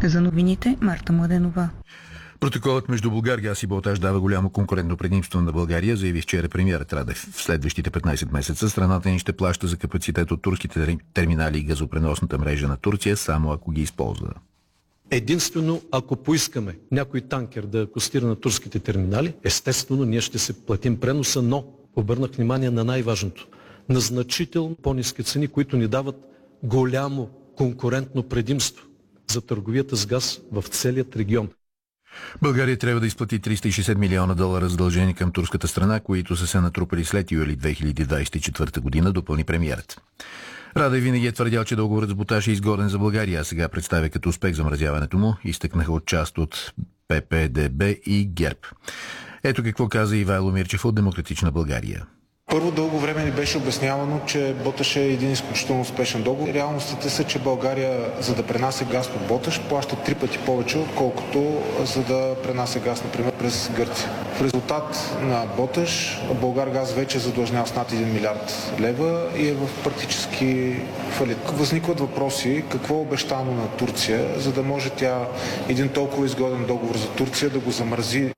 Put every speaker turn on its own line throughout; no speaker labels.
За новините Марта Младенова.
Протоколът между Булгаргаз и Боташ дава голямо конкурентно предимство на България, заяви вчера премиерът Радев. В следващите 15 месеца страната ни ще плаща за капацитет от турските терминали и газопреносната мрежа на Турция, само ако ги използва.
Единствено, ако поискаме някой танкер да акостира на турските терминали, естествено ние ще се платим преноса, но обърнах внимание на най-важното. На значително по-ниски цени, които ни дават голямо конкурентно предимство за търговията с газ в целият регион.
България трябва да изплати $360 милиона задължени към турската страна, които са се натрупали след юли 2024 година, допълни премиерът. Радев винаги е твърдял, че договорът с Боташ е изгоден за България, а сега представя като успех замразяването му, изтъкнаха от част от ППДБ и ГЕРБ. Ето какво каза Ивайло Мирчев от Демократична България.
Първо, дълго време ни беше обяснявано, че Боташ е един изключително успешен договор. Реалностите са, че България, за да пренася газ от Боташ, плаща 3 пъти повече, отколкото за да пренася газ, например, през Гърция. В резултат на Боташ, Булгаргаз вече е задлъжнял с над 1 милиард лева и е в практически фалит. Възникват въпроси какво е обещано на Турция, за да може тя един толкова изгоден договор за Турция да го замрази.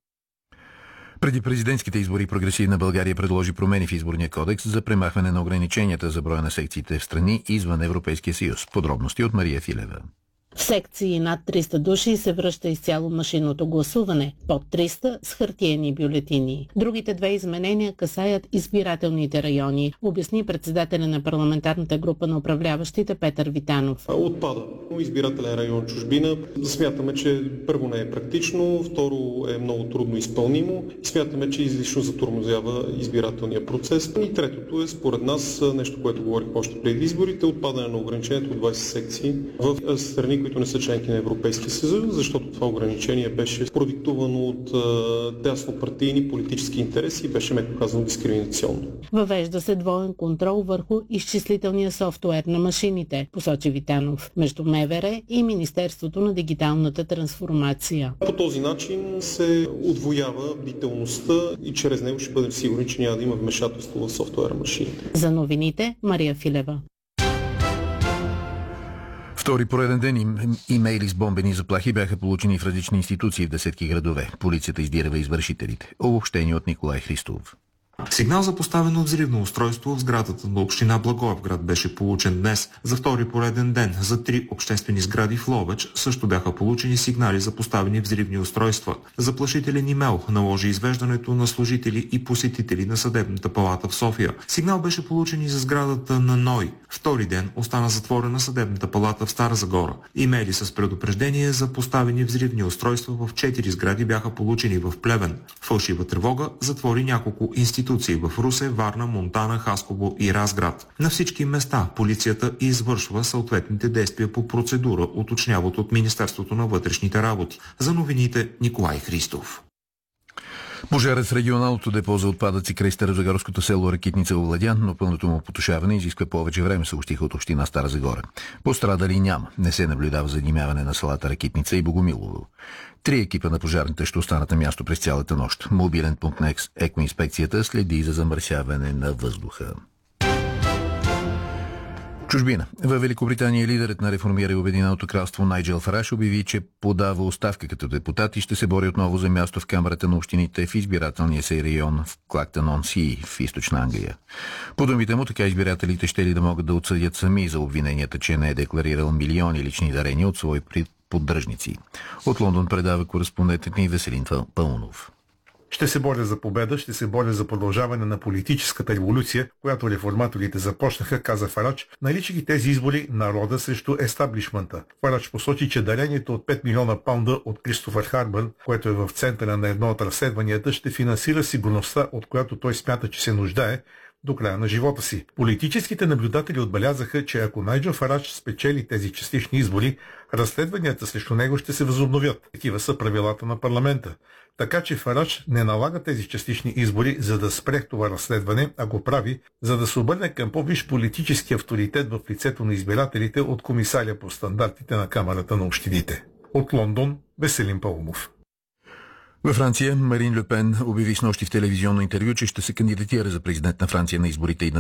Преди президентските избори Прогресивна България предложи промени в изборния кодекс за премахване на ограниченията за броя на секциите в страни извън Европейския съюз. Подробности от Мария Филева.
В секции над 300 души се връща изцяло машинното гласуване, под 300 с хартиени бюлетини. Другите две изменения касаят избирателните райони, обясни председателя на парламентарната група на управляващите Петър Витанов.
Отпада избирателен район чужбина. Смятаме, че първо не е практично, второ е много трудно изпълнимо и смятаме, че излишно затормозява избирателния процес. И третото е според нас нещо, което говорих още преди изборите, отпадане на ограничението от 20 секции в страни, които не са членки на Европейския съюз, защото това ограничение беше продиктувано от дяснопартийни политически интереси и беше, меко казано, дискриминационно.
Въвежда се двоен контрол върху изчислителния софтуер на машините, посочи Витанов, между МВР и Министерството на дигиталната трансформация.
По този начин се удвоява бдителността и чрез него ще бъдем сигурни, че няма да има вмешателство в софтуера на машините.
За новините Мария Филева.
Втори пореден ден имейли с бомбени заплахи бяха получени в различни институции в десетки градове. Полицията издирва извършителите. Обобщение от Николай Христов.
Сигнал за поставено взривно устройство в сградата на община Благоевград беше получен днес. За втори пореден ден за 3 обществени сгради в Ловеч също бяха получени сигнали за поставени взривни устройства. Заплашителен имейл наложи извеждането на служители и посетители на Съдебната палата в София. Сигнал беше получен и за сградата на НОИ. Втори ден остана затворена Съдебната палата в Стара Загора. Имейли с предупреждение за поставени взривни устройства в 4 сгради бяха получени в Плевен. Фалшива тревога затвори няколко институции в Русе, Варна, Монтана, Хасково и Разград. На всички места полицията извършва съответните действия по процедура, уточняват от Министерството на вътрешните работи. За новините Николай Христов.
Пожарът в регионалното депо за отпадъци край старозагорското село Ракитница овладян, но пълното му потушаване изисква повече време, съобщиха от община Стара Загора. Пострадали няма. Не се наблюдава задимяване на селата Ракитница и Богомилово. 3 екипа на пожарните ще останат на място през цялата нощ. Мобилен пункт на екоинспекцията следи за замърсяване на въздуха. Чужбина. Във Великобритания лидерът на Реформира и Обединеното кралство Найджел Фараш обяви, че подава оставка като депутат и ще се бори отново за място в Камарата на общините в избирателния си район в Клактън-он-Сии в източна Англия. По думите му, така избирателите ще ли да могат да отсъдят сами за обвиненията, че не е декларирал милиони лични дарения от свои поддръжници. От Лондон предава кореспондентът ни Веселин Пълнов.
Ще се боря за победа, ще се боря за продължаване на политическата революция, която реформаторите започнаха, каза Фарач, наричайки тези избори народа срещу естаблишмента. Фарач посочи, че дарението от 5 милиона паунда от Кристофър Харбър, което е в центъра на едно от разследванията, ще финансира сигурността, от която той смята, че се нуждае до края на живота си. Политическите наблюдатели отбелязаха, че ако Найджел Фарач спечели тези частични избори, разследванията срещу него ще се възобновят. Такива са правилата на парламента. Така че Фарач не налага тези частични избори, за да спре това разследване, а го прави, за да се обърне към по-висш политически авторитет в лицето на избирателите от комисаря по стандартите на Камарата на общините. От Лондон, Веселин Паумов.
Във Франция Марин Ле Пен обяви снощи в телевизионно интервю, че ще се кандидатира за президент на Франция на изборите